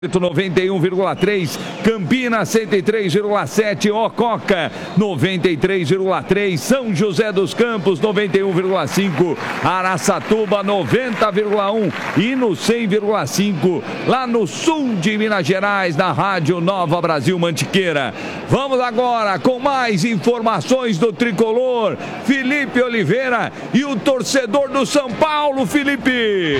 91,3, Campinas 103,7, Ococa 93,3, São José dos Campos 91,5, Araçatuba 90,1 e no 100,5 lá no sul de Minas Gerais, na Rádio Nova Brasil Mantiqueira. Vamos agora com mais informações do tricolor, Felipe Oliveira e o torcedor do São Paulo, Felipe.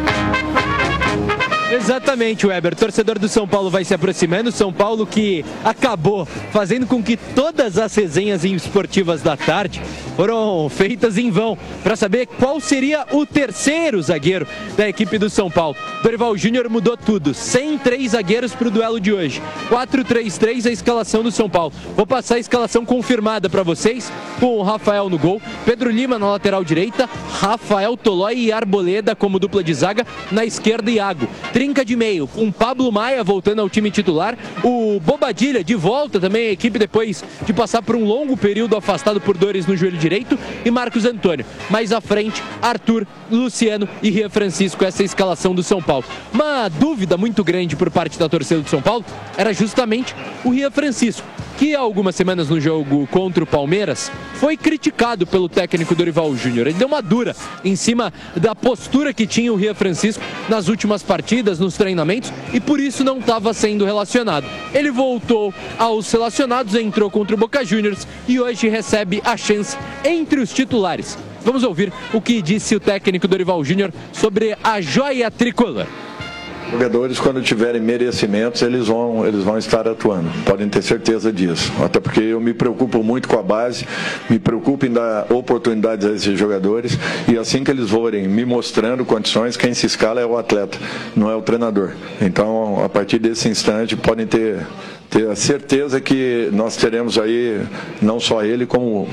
Exatamente, Weber. Torcedor do São Paulo vai se aproximando. São Paulo que acabou fazendo com que todas as resenhas esportivas da tarde foram feitas em vão para saber qual seria o terceiro zagueiro da equipe do São Paulo. Dorival Júnior mudou tudo. 103 zagueiros para o duelo de hoje. 4-3-3 a escalação do São Paulo. Vou passar a escalação confirmada para vocês, com o Rafael no gol, Pedro Lima na lateral direita, Rafael Tolói e Arboleda como dupla de zaga, na esquerda Iago. Trinca de meio, com Pablo Maia voltando ao time titular, o Bobadilha de volta também à equipe depois de passar por um longo período afastado por dores no joelho direito, e Marcos Antônio. Mais à frente, Arthur, Luciano e Rian Francisco, essa é a escalação do São Paulo. Uma dúvida muito grande por parte da torcida do São Paulo era justamente o Rian Francisco, que há algumas semanas no jogo contra o Palmeiras foi criticado pelo técnico Dorival Júnior. Ele deu uma dura em cima da postura que tinha o Rian Francisco nas últimas partidas, nos treinamentos, e por isso não estava sendo relacionado. Ele voltou aos relacionados, entrou contra o Boca Juniors e hoje recebe a chance entre os titulares. Vamos ouvir o que disse o técnico Dorival Júnior sobre a joia tricolor. Jogadores, quando tiverem merecimentos, eles vão estar atuando, podem ter certeza disso, até porque eu me preocupo muito com a base, me preocupo em dar oportunidades a esses jogadores, e assim que eles forem me mostrando condições, quem se escala é o atleta, não é o treinador. Então, a partir desse instante, podem ter a certeza que nós teremos aí, não só ele, como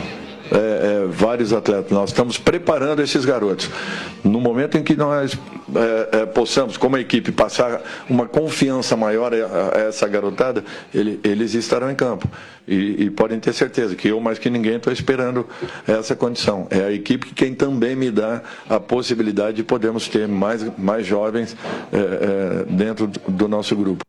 vários atletas. Nós estamos preparando esses garotos. No momento em que nós possamos, como equipe, passar uma confiança maior a essa garotada, eles estarão em campo. E podem ter certeza que eu, mais que ninguém, estou esperando essa condição. É a equipe quem também me dá a possibilidade de podermos ter mais jovens dentro do nosso grupo.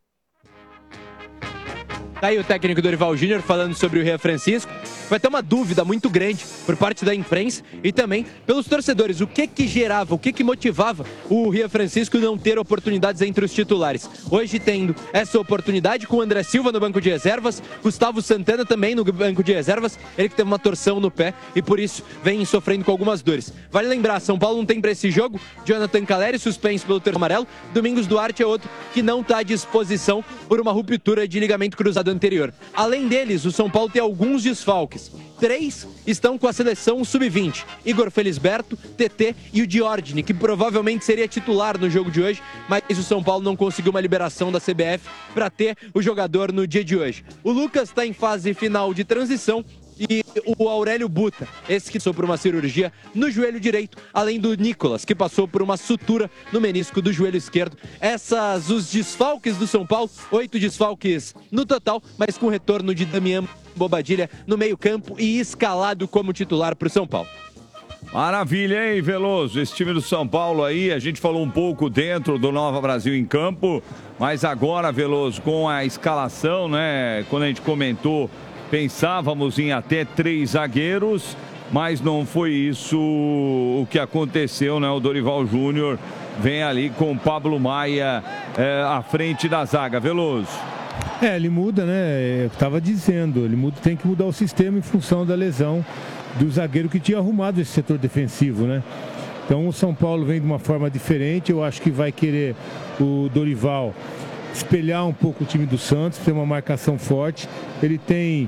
Tá aí o técnico Dorival Júnior falando sobre o Rian Francisco. Foi até uma dúvida muito grande por parte da imprensa e também pelos torcedores. O que gerava, o que motivava o Rian Francisco não ter oportunidades entre os titulares? Hoje tendo essa oportunidade com o André Silva no banco de reservas, Gustavo Santana também no banco de reservas, ele que teve uma torção no pé e por isso vem sofrendo com algumas dores. Vale lembrar, São Paulo não tem para esse jogo Jonathan Calleri, suspenso pelo terceiro amarelo. Domingos Duarte é outro que não está à disposição por uma ruptura de ligamento cruzado anterior. Além deles, o São Paulo tem alguns desfalques. 3 estão com a seleção sub-20. Igor Felisberto, TT e o Diordini, que provavelmente seria titular no jogo de hoje, mas o São Paulo não conseguiu uma liberação da CBF para ter o jogador no dia de hoje. O Lucas está em fase final de transição e o Aurélio Buta, esse que passou por uma cirurgia no joelho direito, além do Nicolas, que passou por uma sutura no menisco do joelho esquerdo. Os desfalques do São Paulo, 8 desfalques no total, mas com retorno de Damian Bobadilha no meio-campo e escalado como titular para o São Paulo. Maravilha, hein, Veloso? Esse time do São Paulo aí, a gente falou um pouco dentro do Nova Brasil em campo, mas agora, Veloso, com a escalação, né? Quando a gente comentou, pensávamos em até 3 zagueiros, mas não foi isso o que aconteceu, né? O Dorival Júnior vem ali com o Pablo Maia à frente da zaga. Veloso. Ele muda, né? Eu estava dizendo, tem que mudar o sistema em função da lesão do zagueiro que tinha arrumado esse setor defensivo, né? Então o São Paulo vem de uma forma diferente. Eu acho que vai querer o Dorival espelhar um pouco o time do Santos, ter uma marcação forte. Ele tem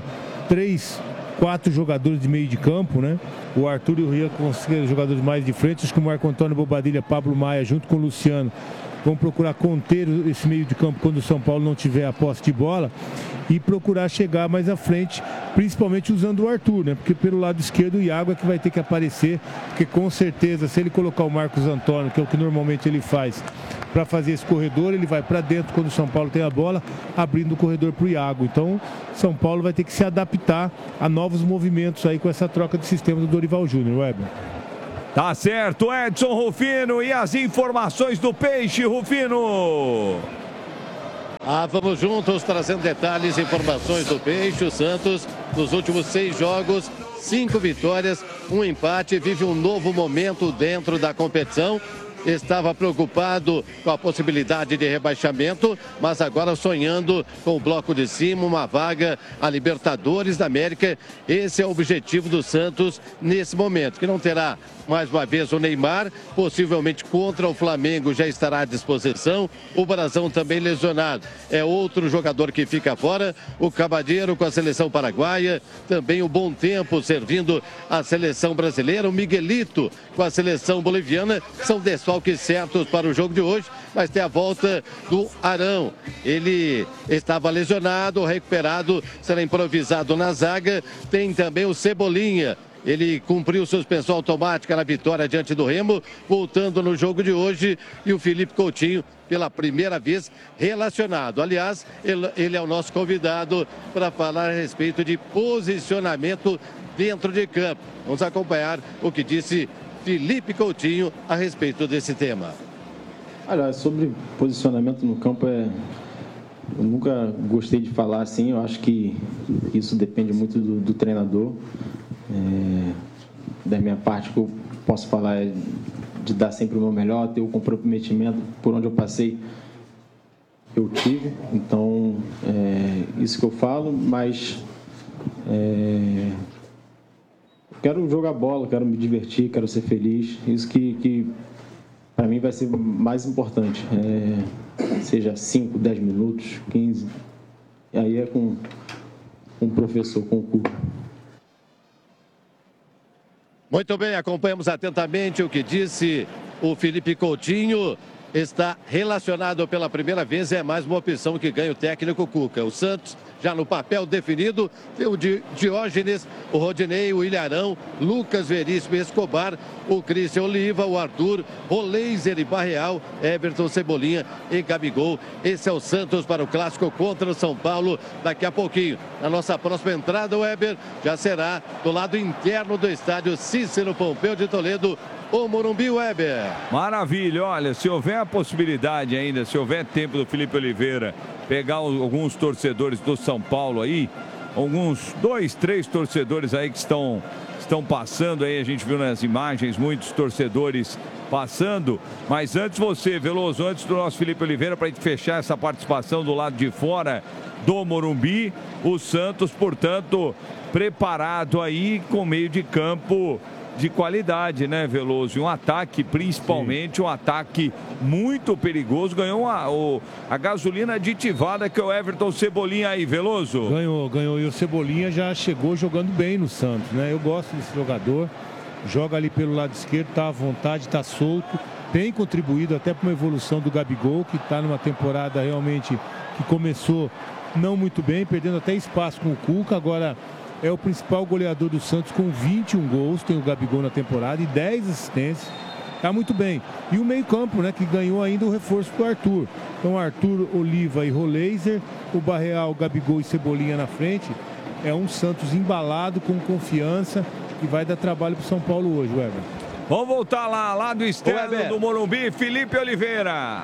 4 jogadores de meio de campo, né? O Arthur e o Rian conseguiram jogadores mais de frente. Acho que o Marco Antônio, Bobadilha, Pablo Maia, junto com o Luciano, vão procurar conter esse meio de campo quando o São Paulo não tiver a posse de bola e procurar chegar mais à frente, principalmente usando o Arthur, né? Porque pelo lado esquerdo o Iago é que vai ter que aparecer, porque com certeza se ele colocar o Marcos Antônio, que é o que normalmente ele faz, para fazer esse corredor, ele vai para dentro quando o São Paulo tem a bola, abrindo o corredor para o Iago. Então, São Paulo vai ter que se adaptar a novos movimentos aí com essa troca de sistema do Dorival Júnior, Weber. Tá certo, Edson Rufino, e as informações do Peixe, Rufino. Vamos juntos trazendo detalhes e informações do Peixe. O Santos, nos últimos 6 jogos, 5 vitórias, 1 empate, vive um novo momento dentro da competição. Estava preocupado com a possibilidade de rebaixamento, mas agora sonhando com o bloco de cima, uma vaga a Libertadores da América. Esse é o objetivo do Santos nesse momento, que não terá mais uma vez o Neymar, possivelmente contra o Flamengo já estará à disposição. O Brazão também lesionado, é outro jogador que fica fora. O Cabadeiro com a seleção paraguaia, também o Bom Tempo servindo a seleção brasileira. O Miguelito com a seleção boliviana, são desfalques certos para o jogo de hoje, mas tem a volta do Arão. Ele estava lesionado, recuperado, será improvisado na zaga. Tem também o Cebolinha. Ele cumpriu suspensão automática na vitória diante do Remo, voltando no jogo de hoje. E o Felipe Coutinho, pela primeira vez, relacionado. Aliás, ele é o nosso convidado para falar a respeito de posicionamento dentro de campo. Vamos acompanhar o que disse Felipe Coutinho a respeito desse tema. Olha, sobre posicionamento no campo, eu nunca gostei de falar assim. Eu acho que isso depende muito do treinador. Da minha parte, o que eu posso falar é de dar sempre o meu melhor, ter o comprometimento por onde eu passei, eu tive. Então, isso que eu falo, mas quero jogar bola, quero me divertir, quero ser feliz. Isso que para mim vai ser mais importante. Seja 5, 10 minutos, 15. E aí é com o professor, com o Cuca. Muito bem, acompanhamos atentamente o que disse o Felipe Coutinho. Está relacionado pela primeira vez, é mais uma opção que ganha o técnico Cuca. O Santos já no papel definido, tem o Diógenes, o Rodinei, o Ilharão, Lucas Veríssimo e Escobar, o Cristian Oliva, o Arthur, o Leiser e Barreal, Everton, Cebolinha e Gabigol. Esse é o Santos para o clássico contra o São Paulo daqui a pouquinho. Na nossa próxima entrada, o Weber já será do lado interno do estádio Cícero Pompeu de Toledo, o Morumbi. Weber. Maravilha, olha, se houver a possibilidade ainda, se houver tempo do Felipe Oliveira pegar alguns torcedores do São Paulo aí, alguns 2, 3 torcedores aí que estão passando aí, a gente viu nas imagens muitos torcedores passando, mas antes você, Veloso, antes do nosso Felipe Oliveira, para a gente fechar essa participação do lado de fora do Morumbi, o Santos, portanto, preparado aí com meio de campo de qualidade, né, Veloso? E um ataque, principalmente, sim, um ataque muito perigoso. Ganhou a gasolina aditivada que é o Everton Cebolinha aí, Veloso. Ganhou. E o Cebolinha já chegou jogando bem no Santos, né? Eu gosto desse jogador. Joga ali pelo lado esquerdo, tá à vontade, tá solto. Tem contribuído até para uma evolução do Gabigol, que está numa temporada realmente que começou não muito bem, perdendo até espaço com o Cuca. Agora é o principal goleador do Santos com 21 gols, tem o Gabigol na temporada e 10 assistências. Tá muito bem. E o meio-campo, né, que ganhou ainda o reforço do Arthur. Então, Arthur, Oliva e Roleiser, o Barreal, Gabigol e Cebolinha na frente. É um Santos embalado, com confiança, que vai dar trabalho pro São Paulo hoje, Weber. Vamos voltar lá do externo do Morumbi, Felipe Oliveira.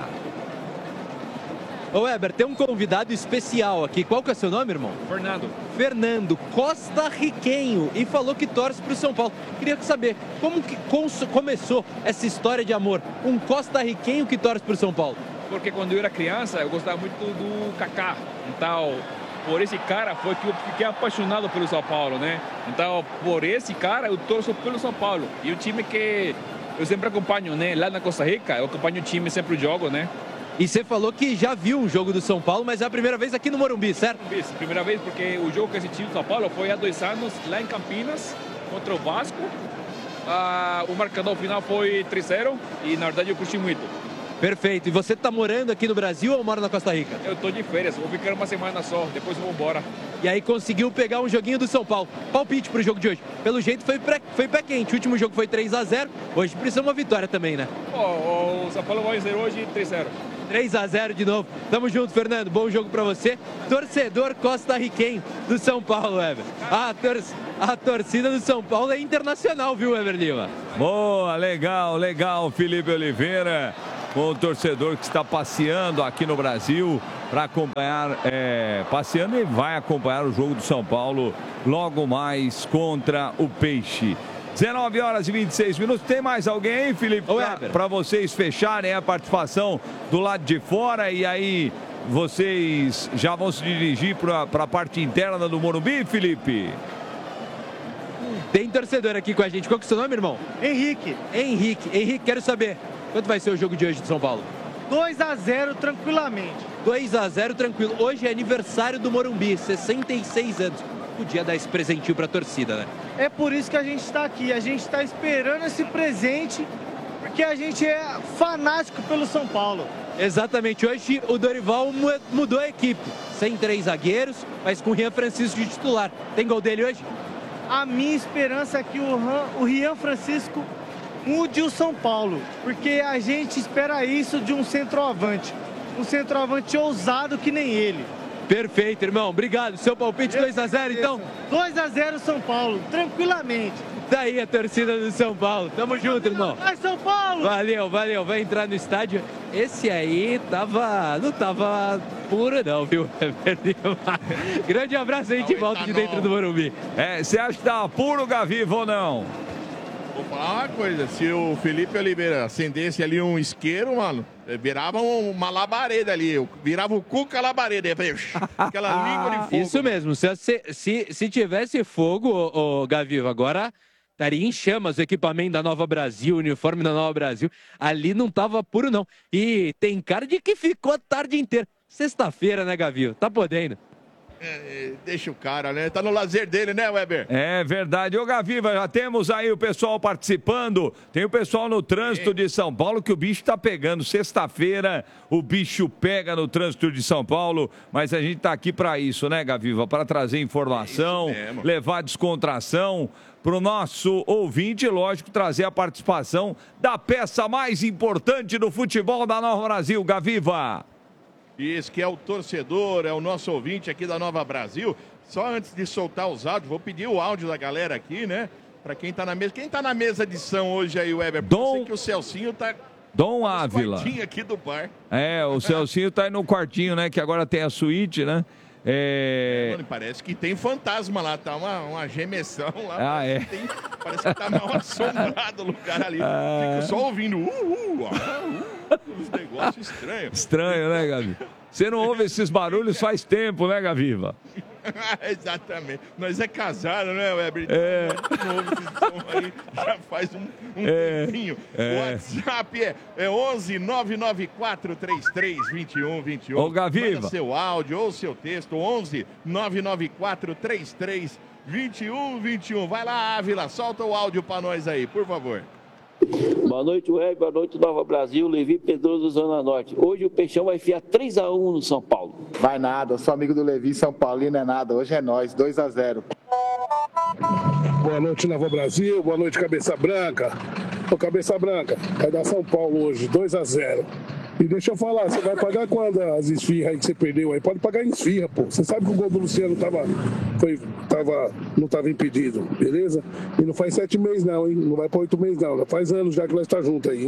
Ô Weber, tem um convidado especial aqui. Qual que é seu nome, irmão? Fernando, costarriquenho, e falou que torce para o São Paulo. Queria saber, como que começou essa história de amor? Um costarriquenho que torce para o São Paulo. Porque quando eu era criança, eu gostava muito do Kaká. Então, por esse cara foi que eu fiquei apaixonado pelo São Paulo, né? Então, por esse cara, eu torço pelo São Paulo. E o time que eu sempre acompanho, né? Lá na Costa Rica, eu acompanho o time, sempre jogo, né? E você falou que já viu um jogo do São Paulo, mas é a primeira vez aqui no Morumbi, certo? Primeira vez, porque o jogo que assisti do São Paulo foi há 2 anos, lá em Campinas, contra o Vasco. O marcador final foi 3-0 e, na verdade, eu curti muito. Perfeito. E você está morando aqui no Brasil ou mora na Costa Rica? Eu estou de férias, vou ficar uma semana só, depois vou embora. E aí conseguiu pegar um joguinho do São Paulo. Palpite para o jogo de hoje. Pelo jeito foi pé quente. O último jogo foi 3-0. Hoje precisa uma vitória também, né? O São Paulo vai vencer hoje 3-0. 3-0 de novo. Tamo junto, Fernando. Bom jogo pra você. Torcedor costarriquenho do São Paulo, Weber. A torcida do São Paulo é internacional, viu, Weber Lima? Boa, legal, Felipe Oliveira. com o torcedor que está passeando aqui no Brasil para acompanhar, passeando e vai acompanhar o jogo do São Paulo logo mais contra o Peixe. 19 horas e 26 minutos. Tem mais alguém, Felipe, para vocês fecharem a participação do lado de fora e aí vocês já vão se dirigir para a parte interna do Morumbi, Felipe? Tem torcedor aqui com a gente. Qual que é o seu nome, irmão? Henrique, quero saber, quanto vai ser o jogo de hoje de São Paulo? 2-0 tranquilamente. 2-0 tranquilo. Hoje é aniversário do Morumbi, 66 anos. Podia dar esse presentinho pra torcida, né? É por isso que a gente está aqui. A gente está esperando esse presente, porque a gente é fanático pelo São Paulo. Exatamente. Hoje o Dorival mudou a equipe. Sem 3 zagueiros, mas com o Rian Francisco de titular. Tem gol dele hoje? A minha esperança é que o Rian Francisco mude o São Paulo, porque a gente espera isso de um centroavante. Um centroavante ousado que nem ele. Perfeito, irmão. Obrigado. Seu palpite 2-0, então? 2-0 São Paulo, tranquilamente. Daí a torcida do São Paulo. Tamo junto, irmão. Vai, São Paulo! Valeu. Vai entrar no estádio. Esse aí não tava puro não, viu? Grande abraço aí de volta de dentro do Morumbi. Você acha que tava puro, Gaviva, ou não? Vou falar uma coisa, se o Felipe Oliveira acendesse ali um isqueiro, mano, virava uma labareda ali, virava o Cuca labareda, aquela língua de fogo. Isso mesmo, se tivesse fogo, o Gaviva, agora estaria em chamas o equipamento da Nova Brasil, o uniforme da Nova Brasil, ali não tava puro não, e tem cara de que ficou a tarde inteira, sexta-feira, né, Gaviva, tá podendo. Deixa o cara, né? Tá no lazer dele, né, Weber? É verdade. Ô, Gaviva, já temos aí o pessoal participando. Tem o pessoal no trânsito de São Paulo que o bicho tá pegando. Sexta-feira o bicho pega no trânsito de São Paulo, mas a gente tá aqui para isso, né, Gaviva? Para trazer informação, levar descontração pro nosso ouvinte, lógico, trazer a participação da peça mais importante do futebol da Nova Brasil, Gaviva. Isso, que é o torcedor, é o nosso ouvinte aqui da Nova Brasil. Só antes de soltar os áudios, vou pedir o áudio da galera aqui, né? Pra quem tá na mesa. Quem tá na mesa de som hoje aí, Weber? Eu sei que o Celcinho tá... Dom Ávila. quartinho aqui do bar. O Celcinho tá aí no quartinho, né? Que agora tem a suíte, né? Mano, parece que tem fantasma lá, tá uma gemessão lá. Parece que tá mal assombrado o lugar ali. Fico só ouvindo uns negócios estranhos. Estranho, né, Gavi? Você não ouve esses barulhos faz tempo, né, Gaviva? Exatamente. Nós é casado, né, Weber? Não ouve esse som aí já faz um tempinho. O WhatsApp é 11 994 33 21 21. Ô, Gaviva. Manda seu áudio ou seu texto, 11 994 33 21 21. Vai lá, Ávila, solta o áudio pra nós aí, por favor. Boa noite, Weber. Boa noite, Nova Brasil. Levi Pedroso, Zona Norte. Hoje o Peixão vai enfiar 3-1 no São Paulo. Vai nada, eu sou amigo do Levi, São Paulino é nada. Hoje é nós, 2-0. Boa noite, Nova Brasil. Boa noite, Cabeça Branca. Ô, Cabeça Branca, vai dar São Paulo hoje, 2-0. E deixa eu falar, você vai pagar quando as esfirras aí que você perdeu aí? Pode pagar em esfirra, pô. Você sabe que o gol do Luciano não estava impedido, beleza? E não faz 7 meses não, hein? Não vai para 8 meses não. Faz anos já que nós estamos juntos aí, hein?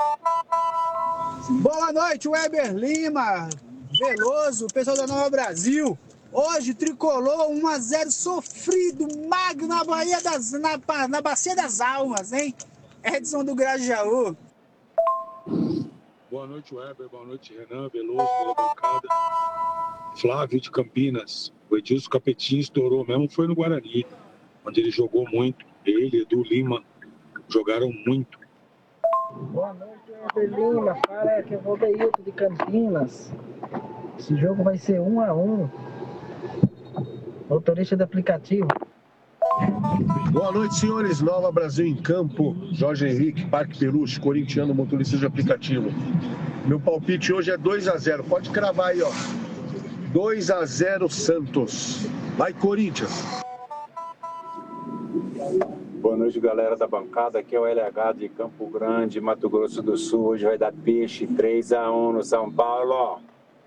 Boa noite, Weber Lima, Veloso, pessoal da Nova Brasil. Hoje, tricolor 1-0 sofrido, magno na Bacia das Almas, hein? Edson do Grajaú. Boa noite, Weber. Boa noite, Renan, Veloso, pela bancada. Flávio de Campinas. O Edilson Capetinho estourou mesmo, foi no Guarani, onde ele jogou muito. Ele, Edu Lima, jogaram muito. Boa noite, Weber Lima. Fala que eu vou Deilton de Campinas. Esse jogo vai ser 1-1. Motorista do aplicativo. Boa noite, senhores. Nova Brasil em campo. Jorge Henrique, Parque Peluche, corintiano, motorista de aplicativo. Meu palpite hoje é 2-0. Pode cravar aí, ó. 2-0 Santos. Vai, Corinthians. Boa noite, galera da bancada. Aqui é o LH de Campo Grande, Mato Grosso do Sul. Hoje vai dar Peixe 3-1 no São Paulo.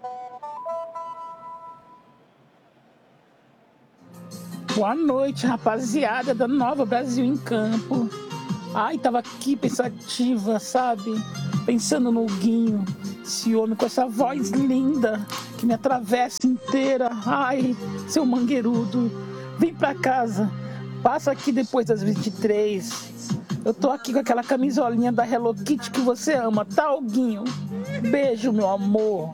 Boa noite, rapaziada da Nova Brasil em campo. Ai, tava aqui pensativa, sabe? pensando no Guinho, esse homem com essa voz linda que me atravessa inteira. Ai, seu mangueirudo, vem pra casa, passa aqui depois das 23. Eu tô aqui com aquela camisolinha da Hello Kitty que você ama, tá, Guinho? Beijo, meu amor.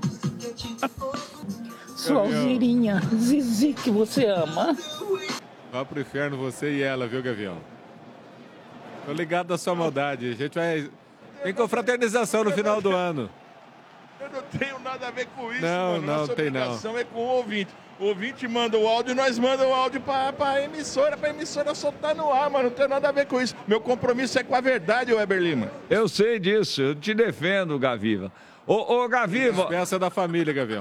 Sua Alzirinha, Zizi que você ama. Vá pro inferno você e ela, viu, Gavião? Tô ligado da sua maldade. A gente vai... Tem confraternização no final do ano. Eu não tenho nada a ver com isso, não, mano. não, Nossa tem não. obrigação é com o ouvinte. O ouvinte manda o áudio e nós mandamos o áudio pra emissora soltar no ar, mano. Não tem nada a ver com isso. Meu compromisso é com a verdade, Weber Lima. Eu sei disso, eu te defendo, Gaviva. Ô Gaviva... Peça da família, Gavião.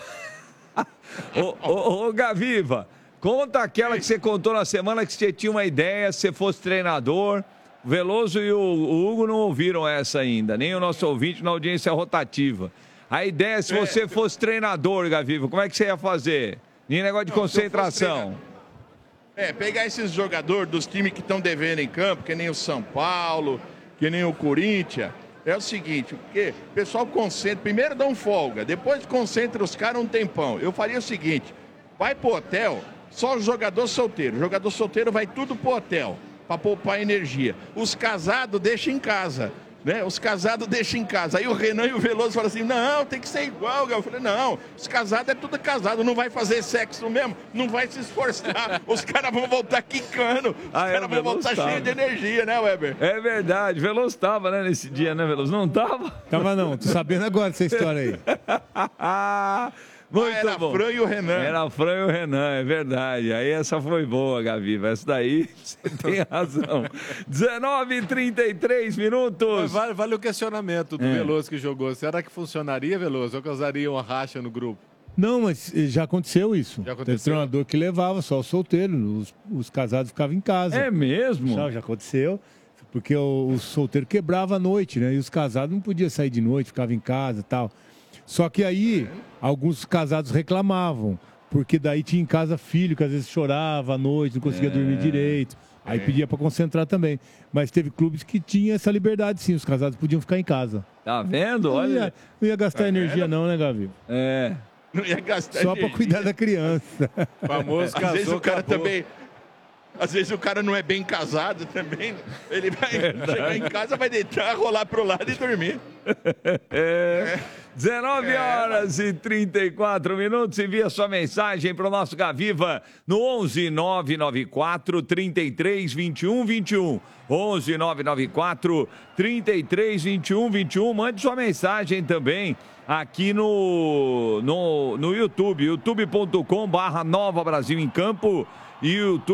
Ô, Gaviva, conta aquela que você contou na semana que você tinha uma ideia, se você fosse treinador. O Veloso e o Hugo não ouviram essa ainda, nem o nosso ouvinte na audiência rotativa. A ideia é se você fosse treinador, Gaviva, como é que você ia fazer? Nem negócio de concentração. Pegar esses jogadores dos times que estão devendo em campo, que nem o São Paulo, que nem o Corinthians. É o seguinte, porque o pessoal concentra, primeiro dá um folga, depois concentra os caras um tempão. Eu faria o seguinte, vai pro hotel, só o jogador solteiro. O jogador solteiro vai tudo pro hotel, para poupar energia. Os casados deixam em casa, né? Os casados deixam em casa. Aí o Renan e o Veloso falam assim, não, tem que ser igual. Eu falei, não, os casados é tudo casado, não vai fazer sexo mesmo, não vai se esforçar. Os caras vão voltar quicando, os caras vão voltar cheios de energia, né, Weber? É verdade, Veloso estava, né, nesse dia, né, Veloso? Não estava? Tava não, tô sabendo agora dessa história aí. Muito era bom. a Fran e o Renan. Era a Fran e o Renan, é verdade. Aí essa foi boa, Gaviva. Essa daí você tem razão. 19h33 minutos. Vale o questionamento do Veloso que jogou. Será que funcionaria, Veloso? Ou causaria uma racha no grupo? Não, mas já aconteceu isso. Já aconteceu? Teve treinador que levava só o solteiro, os casados ficavam em casa. É mesmo? Já aconteceu. Porque o solteiro quebrava à noite, né? E os casados não podiam sair de noite, ficavam em casa e tal. Só que aí, alguns casados reclamavam, porque daí tinha em casa filho que às vezes chorava à noite, não conseguia dormir direito. Aí pedia para concentrar também. Mas teve clubes que tinham essa liberdade, sim. Os casados podiam ficar em casa. Tá vendo? Olha. Não ia gastar energia não, né, Gavi? Não ia gastar só energia. para cuidar da criança. Famoso Às vezes casou, o cara acabou. também... Às vezes o cara não é bem casado também. Ele vai chegar em casa, vai deitar, rolar pro lado e dormir. 19 horas e 34 minutos. Envia sua mensagem para o nosso Gaviva no 11 994 33 21 21. 11 994 33 21 21. Mande sua mensagem também aqui no YouTube, youtube.com/Nova Brasil em Campo e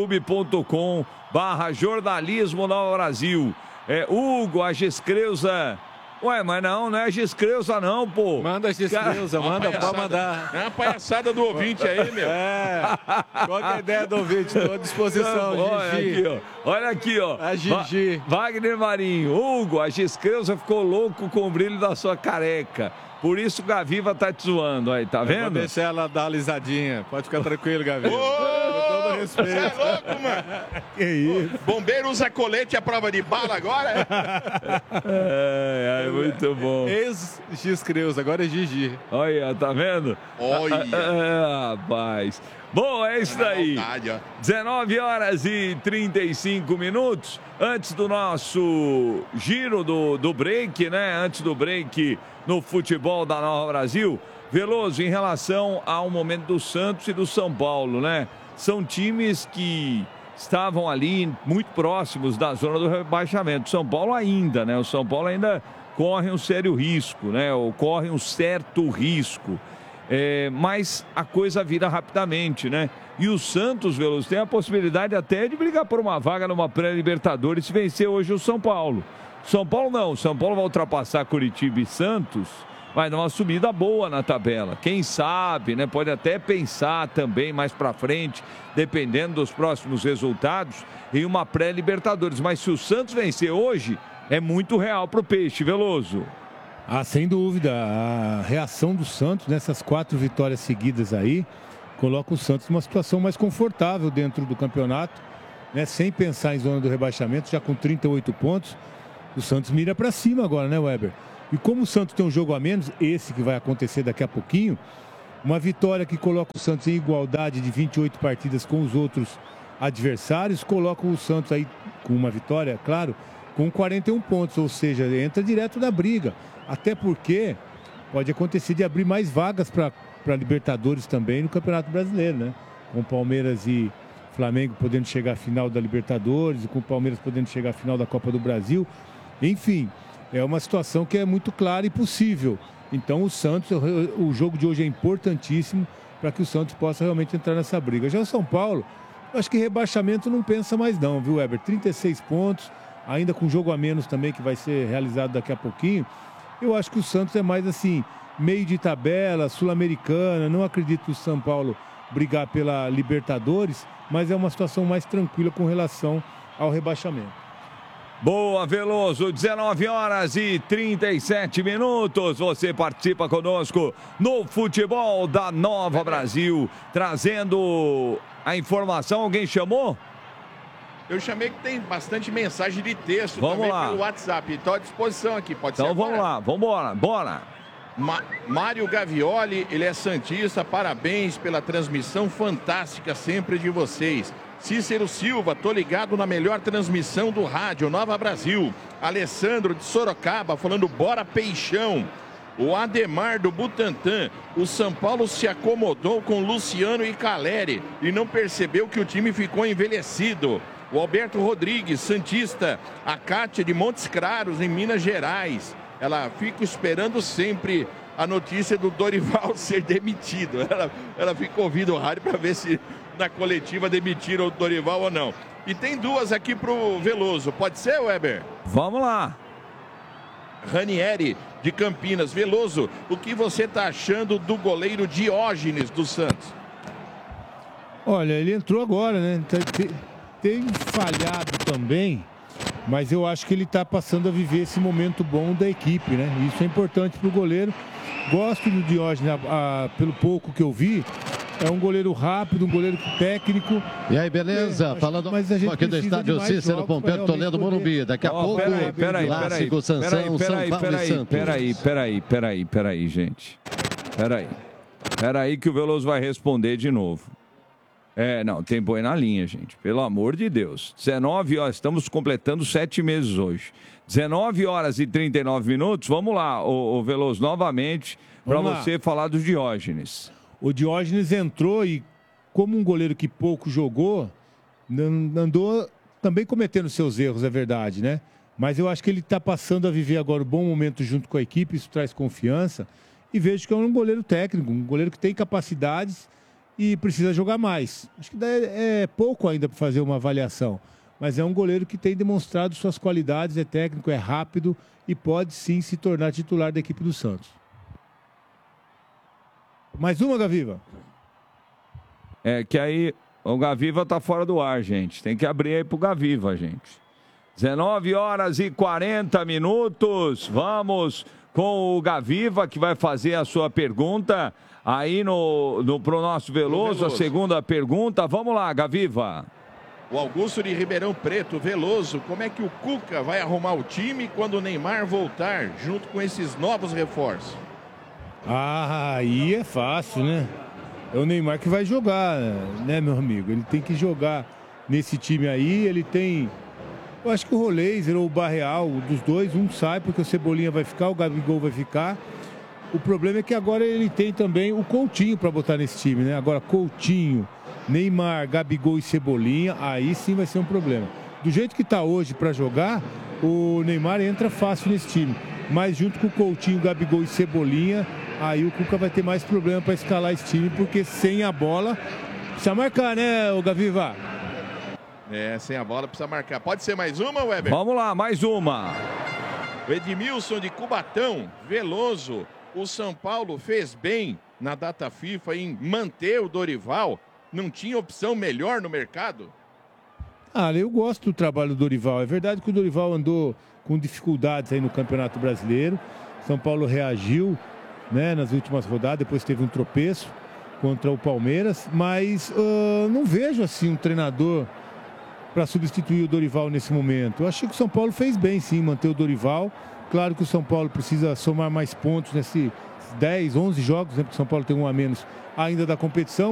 youtube.com/Jornalismo Nova Brasil. Hugo, a Giscreuza. Ué, mas não é Giscreuza não, pô. Manda a Giscreuza, pode mandar. É uma palhaçada do ouvinte aí, meu. Qual que é a ideia do ouvinte? Estou à disposição, Gigi. Olha aqui, ó. A Gigi. Wagner Marinho. Hugo, a Giscreuza ficou louco com o brilho da sua careca. Por isso o Gaviva tá te zoando aí, tá vendo? Vou deixar ela dar uma lisadinha. Pode ficar tranquilo, Gaviva. Com todo respeito. Você é louco, mano? Que isso? Bombeiro usa colete à prova de bala agora? Muito bom. Ex-Giscreuza, agora é Gigi. Olha, tá vendo? Olha. Rapaz. Bom, é isso daí. 19 horas e 35 minutos. Antes do nosso giro do break, né? Antes do break no futebol da Nova Brasil. Veloso, em relação ao momento do Santos e do São Paulo, né? São times que estavam ali muito próximos da zona do rebaixamento. São Paulo ainda, né? O São Paulo ainda corre um sério risco, né? Ou corre um certo risco. Mas a coisa vira rapidamente, né? E o Santos, Veloso, tem a possibilidade até de brigar por uma vaga numa pré-Libertadores se vencer hoje o São Paulo. São Paulo não, São Paulo vai ultrapassar Curitiba e Santos, vai dar uma subida boa na tabela. Quem sabe, né? Pode até pensar também mais pra frente, dependendo dos próximos resultados, em uma pré-Libertadores. Mas se o Santos vencer hoje, é muito real pro Peixe, Veloso. Sem dúvida, a reação do Santos nessas 4 vitórias seguidas aí, coloca o Santos numa situação mais confortável dentro do campeonato, né? Sem pensar em zona do rebaixamento, já com 38 pontos, o Santos mira para cima agora, né, Weber? E como o Santos tem um jogo a menos, esse que vai acontecer daqui a pouquinho, uma vitória que coloca o Santos em igualdade de 28 partidas com os outros adversários, coloca o Santos aí com uma vitória, claro, com 41 pontos, ou seja, entra direto na briga. Até porque pode acontecer de abrir mais vagas para Libertadores também no Campeonato Brasileiro, né? Com Palmeiras e Flamengo podendo chegar à final da Libertadores, e com o Palmeiras podendo chegar à final da Copa do Brasil. Enfim, é uma situação que é muito clara e possível. Então o Santos, o jogo de hoje é importantíssimo para que o Santos possa realmente entrar nessa briga. Já o São Paulo, eu acho que rebaixamento não pensa mais não, viu, Weber? 36 pontos, ainda com jogo a menos também, que vai ser realizado daqui a pouquinho. Eu acho que o Santos é mais assim, meio de tabela, sul-americana. Não acredito que o São Paulo brigar pela Libertadores, mas é uma situação mais tranquila com relação ao rebaixamento. Boa, Veloso, 19 horas e 37 minutos. Você participa conosco no Futebol da Nova Brasil, trazendo a informação. Alguém chamou? Eu chamei que tem bastante mensagem de texto vamos também lá. pelo WhatsApp. Estou à disposição aqui, pode ser então vamos agora? lá, vamos embora, bora. Mário Gavioli, ele é santista, parabéns pela transmissão fantástica sempre de vocês. Cícero Silva, tô ligado na melhor transmissão do rádio, Nova Brasil. Alessandro de Sorocaba, falando bora Peixão. O Ademar do Butantã, o São Paulo se acomodou com Luciano e Caleri e não percebeu que o time ficou envelhecido. O Alberto Rodrigues, santista, a Cátia de Montes Claros, em Minas Gerais. Ela fica esperando sempre a notícia do Dorival ser demitido. Ela fica ouvindo o rádio para ver se na coletiva demitiram o Dorival ou não. E tem duas aqui pro Veloso. Pode ser, Weber? Vamos lá. Ranieri, de Campinas. Veloso, o que você está achando do goleiro Diógenes do Santos? Olha, ele entrou agora, né? Tem falhado também, mas eu acho que ele está passando a viver esse momento bom da equipe, né? Isso é importante para o goleiro. Gosto do Diógenes, pelo pouco que eu vi. É um goleiro rápido, um goleiro técnico. E aí, beleza? Falando aqui do estádio Cícero Pompeu Toledo, Morumbi. Daqui a pouco, clássico Sansão, São Paulo e Santos. Peraí, gente. Peraí que o Veloso vai responder de novo. Não, tem boi na linha, gente. Pelo amor de Deus. 19 horas, estamos completando 7 meses hoje. 19 horas e 39 minutos. Vamos lá, o Veloso, novamente, para você falar do Diógenes. O Diógenes entrou e, como um goleiro que pouco jogou, andou também cometendo seus erros, é verdade, né? Mas eu acho que ele está passando a viver agora um bom momento junto com a equipe, isso traz confiança. E vejo que é um goleiro técnico, um goleiro que tem capacidades e precisa jogar mais. Acho que é pouco ainda para fazer uma avaliação. Mas é um goleiro que tem demonstrado suas qualidades, é técnico, é rápido e pode sim se tornar titular da equipe do Santos. Mais uma, Gaviva? Que aí o Gaviva tá fora do ar, gente. Tem que abrir aí pro Gaviva, gente. 19 horas e 40 minutos. Vamos com o Gaviva, que vai fazer a sua pergunta aí pro nosso Veloso, a segunda pergunta. Vamos lá, Gaviva. O Augusto de Ribeirão Preto, Veloso, como é que o Cuca vai arrumar o time quando o Neymar voltar, junto com esses novos reforços? Aí é fácil, né? É o Neymar que vai jogar, né, meu amigo? Ele tem que jogar nesse time aí. Ele tem... Eu acho que o Roleiser ou o Barreal, dos dois, um sai, porque o Cebolinha vai ficar, o Gabigol vai ficar. O problema é que agora ele tem também o Coutinho para botar nesse time, né? Agora, Coutinho, Neymar, Gabigol e Cebolinha, aí sim vai ser um problema. Do jeito que tá hoje para jogar, o Neymar entra fácil nesse time. Mas junto com o Coutinho, Gabigol e Cebolinha, aí o Cuca vai ter mais problema para escalar esse time, porque sem a bola precisa marcar, né, o Gaviva? Sem a bola precisa marcar. Pode ser mais uma, Weber? Vamos lá, mais uma. O Edmilson de Cubatão, Veloso. O São Paulo fez bem na data FIFA em manter o Dorival. Não tinha opção melhor no mercado? Eu gosto do trabalho do Dorival. É verdade que o Dorival andou com dificuldades aí no Campeonato Brasileiro. São Paulo reagiu, né, nas últimas rodadas, depois teve um tropeço contra o Palmeiras, mas não vejo assim um treinador para substituir o Dorival nesse momento. Eu achei que o São Paulo fez bem, sim, manter o Dorival. Claro que o São Paulo precisa somar mais pontos nesses 10, 11 jogos, né, porque o São Paulo tem um a menos ainda da competição.